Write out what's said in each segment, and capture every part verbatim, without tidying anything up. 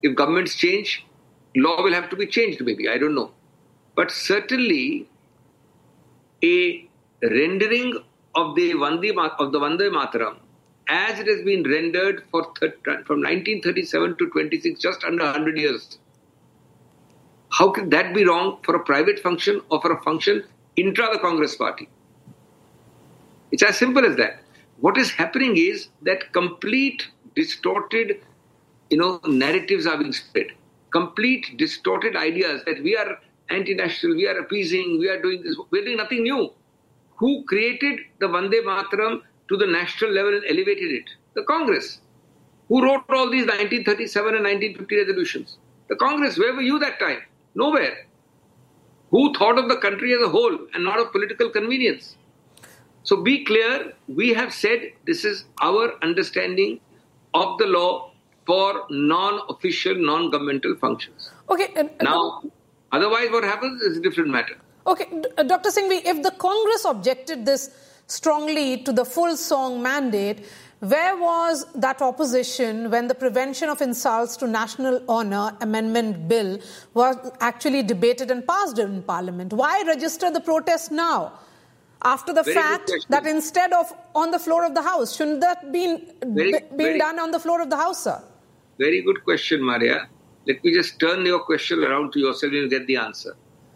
If governments change, law will have to be changed maybe, I don't know. But certainly a rendering of the Vande, of the Vande Mataram as it has been rendered for from nineteen thirty-seven to twenty-six, just under one hundred years. How can that be wrong for a private function or for a function intra the Congress party? It's as simple as that. What is happening is that complete distorted, you know, narratives are being spread. Complete distorted ideas that we are anti-national, we are appeasing, we are doing this. We're doing nothing new. Who created the Vande Mataram to the national level and elevated it? The Congress. Who wrote all these nineteen thirty-seven and nineteen fifty resolutions? The Congress. Where were you that time? Nowhere. Who thought of the country as a whole and not of political convenience? So be clear, we have said this is our understanding of the law for non-official, non-governmental functions. Okay. Uh, now, otherwise what happens is a different matter. Okay, uh, Doctor Singhvi, if the Congress objected this strongly to the full song mandate, where was that opposition when the Prevention of Insults to National Honour Amendment Bill was actually debated and passed in Parliament? Why register the protest now? After the Very fact that instead of on the floor of the House, shouldn't that be very, been very, done on the floor of the House, sir? Very good question, Maria. Let me just turn your question around to yourself and you'll get the answer.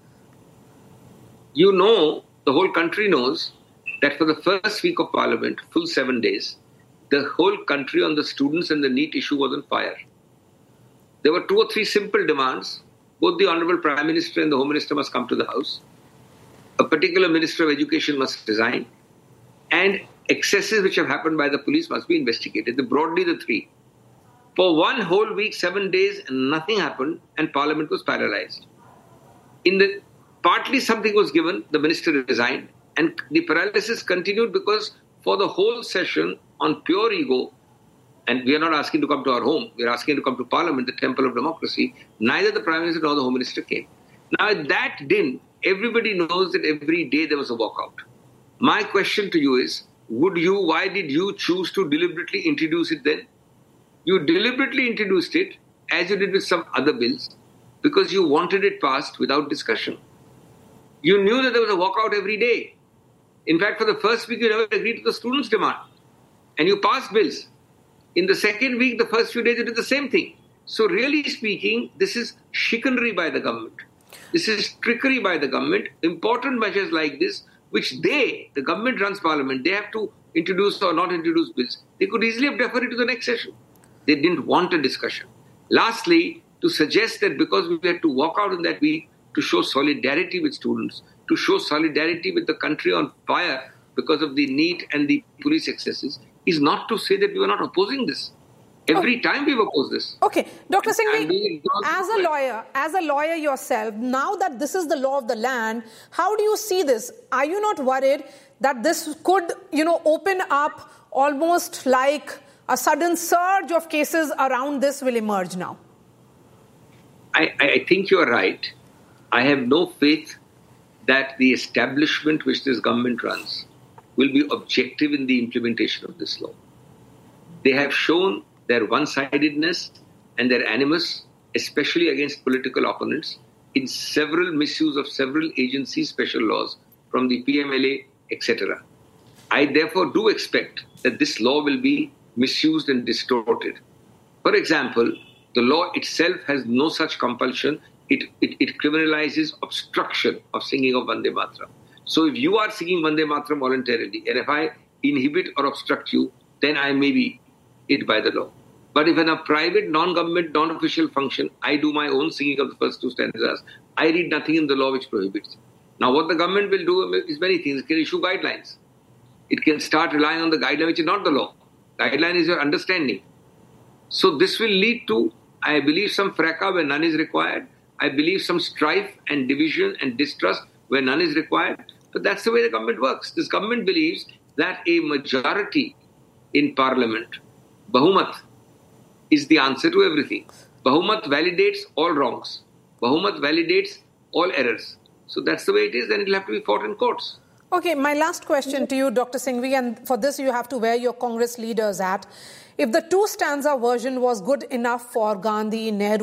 You know, the whole country knows that for the first week of Parliament, full seven days, the whole country on the students and the NEET issue was on fire. There were two or three simple demands. Both the Honourable Prime Minister and the Home Minister must come to the House. A particular Minister of Education must resign. And excesses which have happened by the police must be investigated. They're broadly the three. For one whole week, seven days, nothing happened and Parliament was paralysed. In the Partly something was given, the minister resigned, and the paralysis continued because for the whole session on pure ego, and we are not asking to come to our home, we are asking to come to Parliament, the temple of democracy, neither the Prime Minister nor the Home Minister came. Now at that din, everybody knows that every day there was a walkout. My question to you is, would you, why did you choose to deliberately introduce it then? You deliberately introduced it, as you did with some other bills, because you wanted it passed without discussion. You knew that there was a walkout every day. In fact, for the first week, you never agreed to the students' demand. And you passed bills. In the second week, the first few days, you did the same thing. So really speaking, this is chicanery by the government. This is trickery by the government. Important measures like this, which they, the government runs Parliament, they have to introduce or not introduce bills. They could easily have deferred it to the next session. They didn't want a discussion. Lastly, to suggest that because we had to walk out in that week, to show solidarity with students, to show solidarity with the country on fire because of the NEET and the police excesses, is not to say that we were not opposing this. Every okay. time we've opposed this. Okay, Doctor Singhvi, as a lawyer, as a lawyer yourself, now that this is the law of the land, how do you see this? Are you not worried that this could, you know, open up almost like a sudden surge of cases around this will emerge now? I, I think you're right. I have no faith that the establishment which this government runs will be objective in the implementation of this law. They have shown their one-sidedness and their animus, especially against political opponents, in several misuse of several agencies' special laws, from the P M L A, et cetera. I therefore do expect that this law will be misused and distorted. For example, the law itself has no such compulsion. It, it, it criminalizes obstruction of singing of Vande Mataram. So if you are singing Vande Mataram voluntarily, and if I inhibit or obstruct you, then I may be it by the law. But if in a private, non-government, non-official function, I do my own singing of the first two stanzas, I read nothing in the law which prohibits. Now what the government will do is many things. It can issue guidelines. It can start relying on the guideline which is not the law. Guideline is your understanding. So this will lead to, I believe, some fracas where none is required. I believe some strife and division and distrust where none is required. But that's the way the government works. This government believes that a majority in Parliament, Bahumat, is the answer to everything. Bahumat validates all wrongs. Bahumat validates all errors. So that's the way it is, and it will have to be fought in courts. Okay, my last question to you, Doctor Singhvi, and for this you have to wear your Congress leaders hat. If the two-stanza version was good enough for Gandhi, Nehru,